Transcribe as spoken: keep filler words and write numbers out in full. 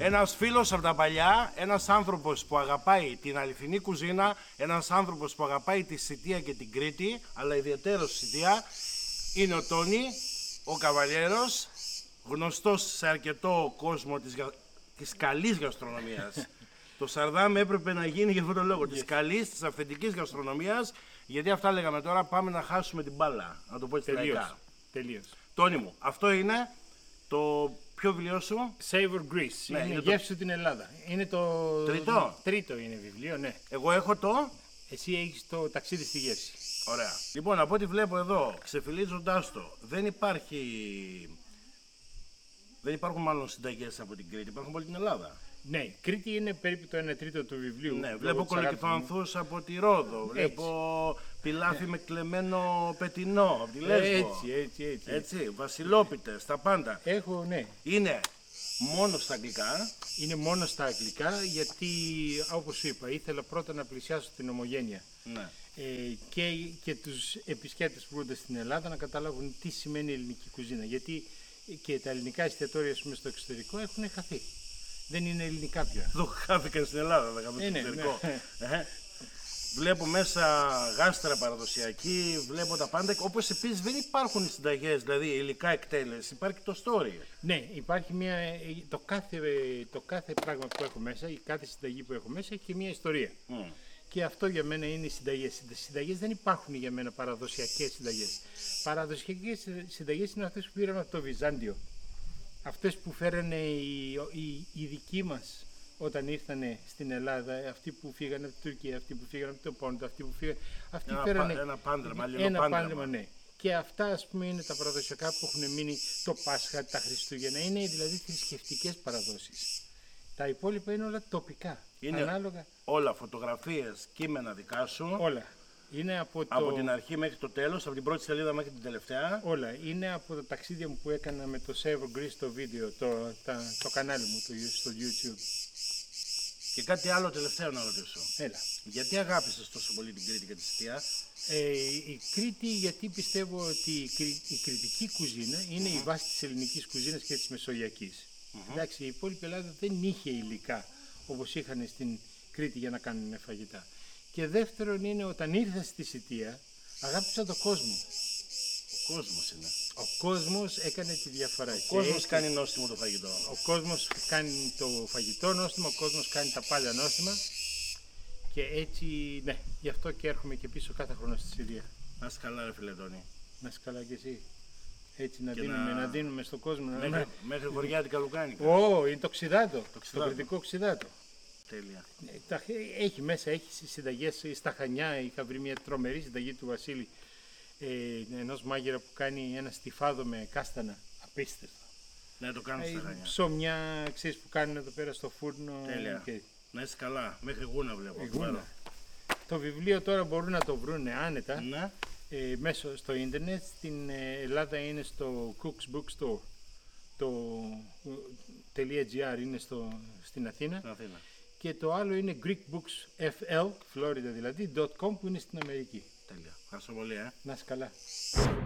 Ένας φίλος από τα παλιά, ένας άνθρωπος που αγαπάει την αληθινή κουζίνα, ένας άνθρωπος που αγαπάει τη Σιτία και την Κρήτη, αλλά ιδιαίτερος στη Σιτία, είναι ο Τόνι, ο Καβαλιέρος, γνωστός σε αρκετό κόσμο της, γα... της καλής γαστρονομίας. Το Σαρδάμ έπρεπε να γίνει για αυτόν τον λόγο, yes. της καλής, της αυθεντικής γαστρονομίας, γιατί αυτά λέγαμε τώρα, πάμε να χάσουμε την μπάλα, να το πω έτσι λαϊκά. Τελείως. Τόνι μου, αυτό είναι το ποιο βιβλίο σου? Savor Greece, ναι, είναι, είναι γεύση το... την Ελλάδα. Είναι το τρίτο. Τρίτο είναι βιβλίο, ναι. Εγώ έχω το... Εσύ έχεις το ταξίδι στη γεύση. Ωραία. Λοιπόν, από ό,τι βλέπω εδώ, ξεφυλίζοντάς το, δεν υπάρχει... Δεν υπάρχουν μάλλον συνταγές από την Κρήτη, υπάρχουν από την Ελλάδα. Ναι, η Κρήτη είναι περίπου το ένα τρίτο του βιβλίου. Ναι, βλέπω κολοκυθοανθούς από τη Ρόδο, βλέπω πιλάφι με κλεμμένο πετινό από τη Λέσβο. Έτσι, έτσι, έτσι. Έτσι, βασιλόπιτες, τα πάντα. Έχω, ναι. Είναι μόνο στα αγγλικά. Είναι μόνο στα αγγλικά γιατί, όπως σου είπα, ήθελα πρώτα να πλησιάσω την ομογένεια. Ναι. Ε, και, και τους επισκέπτες που έρχονται στην Ελλάδα να καταλάβουν τι σημαίνει ελληνική κουζίνα. Γιατί και τα ελληνικά εστιατόρια στο εξωτερικό έχουν χαθεί. Δεν είναι ελληνικά πια. Εδώ χάθηκαν στην Ελλάδα, θα κάνουμε στο εξωτερικό. Ναι. Βλέπω μέσα γάστρα παραδοσιακή, βλέπω τα πάντα. Όπως επίσης δεν υπάρχουν συνταγές, δηλαδή υλικά εκτέλεση, υπάρχει το story. Ναι, υπάρχει μια, το, κάθε, το κάθε πράγμα που έχω μέσα, η κάθε συνταγή που έχω μέσα έχει και μια ιστορία. Mm. Και αυτό για μένα είναι οι συνταγές. Οι συνταγές δεν υπάρχουν για μένα παραδοσιακές συνταγές. Παραδοσιακές συνταγές είναι αυτές που πήραμε από το Βυζάντιο. Αυτές που φέρανε οι, οι, οι δικοί μας όταν ήρθανε στην Ελλάδα, αυτοί που φύγανε από την Τουρκία, αυτοί που φύγανε από το Πόντο, αυτοί που φύγανε... Αυτοί ένα, φέρανε ένα πάντρεμα, ένα πάντρεμα, ναι. Και αυτά, ας πούμε, είναι τα παραδοσιακά που έχουν μείνει το Πάσχα, τα Χριστούγεννα. Είναι δηλαδή θρησκευτικές παραδόσεις. Τα υπόλοιπα είναι όλα τοπικά. Είναι ανάλογα... όλα φωτογραφίες, κείμενα δικά σου. Όλα. Είναι από, το... από την αρχή μέχρι το τέλος, από την πρώτη σελίδα μέχρι την τελευταία. Όλα. Είναι από τα ταξίδια μου που έκανα με το Savor Greece το βίντεο, το, τα, το κανάλι μου το, στο YouTube. Και κάτι άλλο τελευταίο να ρωτήσω. Έλα. Γιατί αγάπησες τόσο πολύ την Κρήτη και τη Σιτία? Ε, η Κρήτη, γιατί πιστεύω ότι η, η κρητική κουζίνα είναι mm-hmm. η βάση της ελληνικής κουζίνας και της μεσογειακής. Mm-hmm. Εντάξει, η υπόλοιπη Ελλάδα δεν είχε υλικά όπως είχαν στην Κρήτη για να κάνουν φαγητά. Και δεύτερον είναι όταν ήρθα στη Σιτία, αγάπησα τον κόσμο. Ο κόσμος είναι. Ο κόσμος έκανε τη διαφορά. Ο κόσμος έτσι... κάνει νόστιμο το φαγητό. Ο κόσμος κάνει το φαγητό νόστιμο, ο κόσμος κάνει τα πάντα νόστιμα. Και έτσι, ναι, γι' αυτό και έρχομαι και πίσω κάθε χρόνο στη Σιτία. Να είσαι καλά, ρε φίλε Τόνι. Να είσαι καλά κι εσύ. Έτσι να δίνουμε, να... να δίνουμε στον κόσμο. Μέχρι, να... μέχρι χωριάτικα λουκάνικα. Ω, είναι το ξιδάτο. Το, το κρητικό ξιδάτο. Τέλεια. Έχει μέσα, έχει συνταγές στα Χανιά. Είχα βρει μια τρομερή συνταγή του Βασίλη ε, ενός μάγειρα που κάνει ένα στιφάδο με κάστανα. Απίστευτο. Ναι, το κάνω στα Χανιά. Ψωμιά, ξέρεις, που κάνουν εδώ πέρα στο φούρνο. Τέλεια. Και... Να είσαι καλά. Μέχρι γούνα βλέπω. Γούνα. Το βιβλίο τώρα μπορούν να το βρουν άνετα. Ναι. Ε, μέσω στο ίντερνετ. Στην Ελλάδα είναι στο Cooks Bookstore. Το .gr είναι στο, στην Αθήνα. Στην Αθήνα. Και το άλλο είναι Greek Books εφ ελ, Florida δηλαδή, .com που είναι στην Αμερική. Τέλεια. Ευχαριστώ πολύ, ε. Να είσαι καλά.